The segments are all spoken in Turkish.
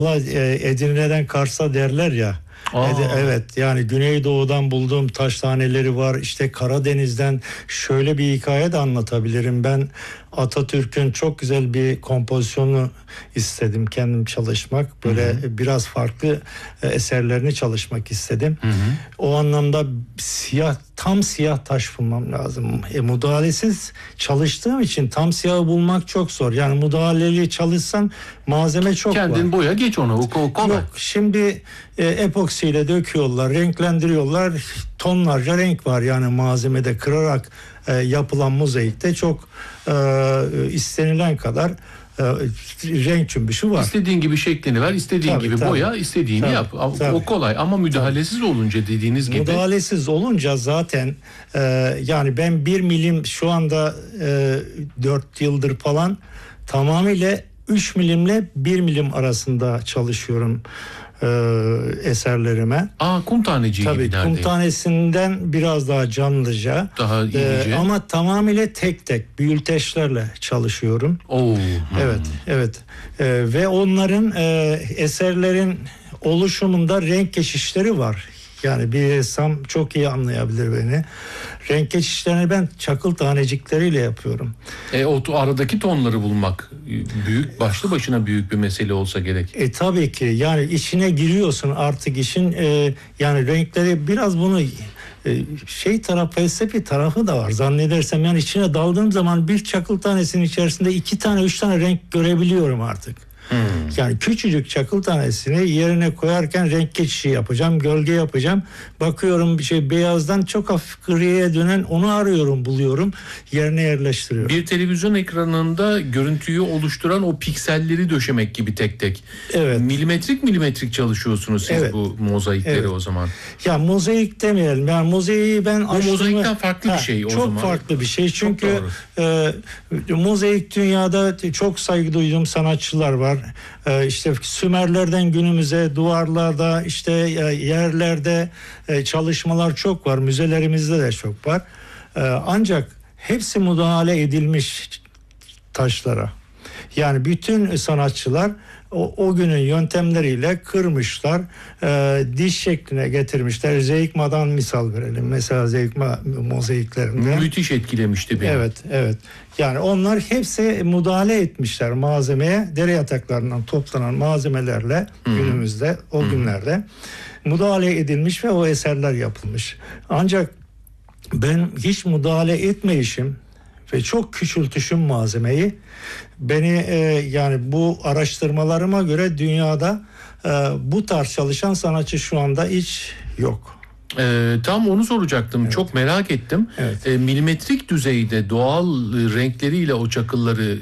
Edirne'den Kars'a derler ya. Evet, yani Güneydoğu'dan bulduğum taş taneleri var. İşte Karadeniz'den şöyle bir hikaye de anlatabilirim. Ben Atatürk'ün çok güzel bir kompozisyonu istedim kendim çalışmak. Böyle biraz farklı eserlerini çalışmak istedim. O anlamda tam siyah taş bulmam lazım. Müdahalesiz çalıştığım için tam siyahı bulmak çok zor. Yani müdahaleli çalışsan malzeme çok var. Kendin boya geç onu. O kolay. Yok, şimdi epoksiyle döküyorlar, renklendiriyorlar. Tonlarca renk var yani malzemede, kırarak yapılan mozaikte çok istenilen kadar renk cümbüşü var. İstediğin gibi şeklini ver, istediğin gibi boya, istediğini yap. O kolay ama müdahalesiz olunca dediğiniz gibi. Müdahalesiz olunca zaten yani ben 1 milim şu anda 4 yıldır falan tamamıyla 3 milimle 1 milim arasında çalışıyorum eserlerime. Kum taneciği gibi neredeyse. Tabii kum tanesinden biraz daha canlıca. Daha iyice. Ama tamamıyla tek tek büyülteçlerle çalışıyorum. Evet. Ve onların eserlerin oluşumunda renk geçişleri var. Yani bir ressam çok iyi anlayabilir beni. Renk geçişlerini ben çakıl tanecikleriyle yapıyorum. O aradaki tonları bulmak başlı başına büyük bir mesele olsa gerek. Tabii ki yani içine giriyorsun artık işin yani renkleri biraz bunu felsefi tarafı da var zannedersem. Yani içine daldığım zaman bir çakıl tanesinin içerisinde 2 tane 3 tane renk görebiliyorum artık. Yani küçücük çakıl tanesini yerine koyarken renk geçişi yapacağım, gölge yapacağım. Bakıyorum bir şey beyazdan çok hafif griye dönen, onu arıyorum, buluyorum, yerine yerleştiriyorum. Bir televizyon ekranında görüntüyü oluşturan o pikselleri döşemek gibi tek tek. Evet. Milimetrik çalışıyorsunuz siz bu mozaikleri o zaman. Ya mozaik demeyelim. Yani mozaiği ben açtım. Bu mozaikten farklı bir şey o çok zaman. Çok farklı bir şey. Çünkü mozaik dünyada çok saygı duyduğum sanatçılar var. İşte Sümerlerden günümüze duvarlarda, işte yerlerde çalışmalar çok var. Müzelerimizde de çok var. Ancak hepsi müdahale edilmiş taşlara. Yani bütün sanatçılar o günün yöntemleriyle kırmışlar, diş şekline getirmişler. Zeykma'dan misal verelim. Mesela Zeykma mozaiklerinde. Müthiş etkilemişti beni. Evet. Yani onlar hepsi müdahale etmişler malzemeye. Dere yataklarından toplanan malzemelerle günümüzde, o günlerde müdahale edilmiş ve o eserler yapılmış. Ancak ben hiç müdahale etmeyişim ve çok küçültüşüm malzemeyi beni yani bu araştırmalarıma göre dünyada bu tarz çalışan sanatçı şu anda hiç yok. Tam onu soracaktım. Evet. Çok merak ettim. Evet. Milimetrik düzeyde doğal renkleriyle o çakılları,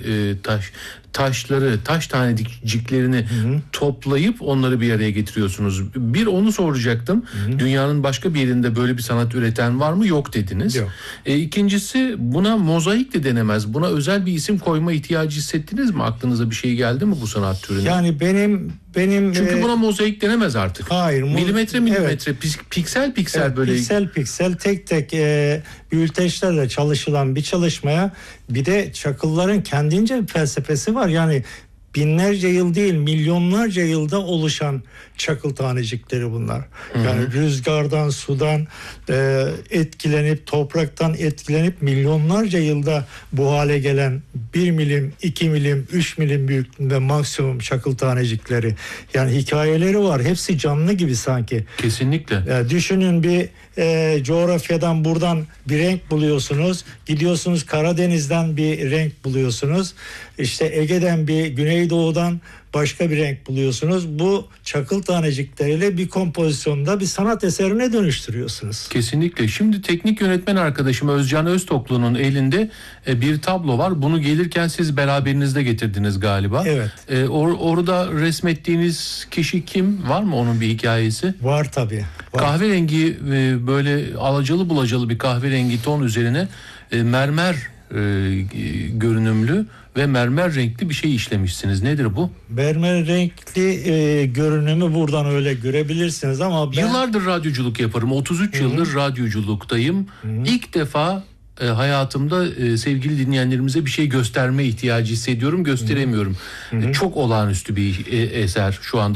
taş taneciklerini toplayıp onları bir araya getiriyorsunuz. Onu soracaktım. Dünyanın başka bir yerinde böyle bir sanat üreten var mı? Yok dediniz. Yok. İkincisi, buna mozaik de denemez. Buna özel bir isim koyma ihtiyacı hissettiniz mi? Aklınıza bir şey geldi mi bu sanat türüne? Yani benim çünkü buna mozaik denemez artık. Hayır. Milimetre piksel böyle. Piksel tek tek büyülteçlerle çalışılan bir çalışmaya, bir de çakılların kendince bir felsefesi var. Yani binlerce yıl değil, milyonlarca yılda oluşan çakıl tanecikleri bunlar. Yani rüzgardan, sudan etkilenip, topraktan etkilenip milyonlarca yılda bu hale gelen 1 milim, 2 milim, 3 milim büyüklüğünde maksimum çakıl tanecikleri. Yani hikayeleri var. Hepsi canlı gibi sanki. Kesinlikle. Düşünün, bir coğrafyadan buradan bir renk buluyorsunuz. Gidiyorsunuz Karadeniz'den bir renk buluyorsunuz. İşte Ege'den, bir Güneydoğu'dan başka bir renk buluyorsunuz. Bu çakıl tanecikleriyle bir kompozisyonda bir sanat eserine dönüştürüyorsunuz. Kesinlikle. Şimdi teknik yönetmen arkadaşım Özcan Öztoklu'nun elinde bir tablo var. Bunu gelirken siz beraberinizde getirdiniz galiba. Evet. Orada resmettiğiniz kişi kim? Var mı onun bir hikayesi? Var tabii. Var. Kahverengi, böyle alacalı bulacalı bir kahverengi ton üzerine mermer görünümlü ve mermer renkli bir şey işlemişsiniz. Nedir bu? Mermer renkli görünümü buradan öyle görebilirsiniz ama ben... Yıllardır radyoculuk yaparım. 33 yıldır radyoculuktayım. İlk defa hayatımda sevgili dinleyenlerimize bir şey gösterme ihtiyacı hissediyorum. Gösteremiyorum. Çok olağanüstü bir eser şu anda.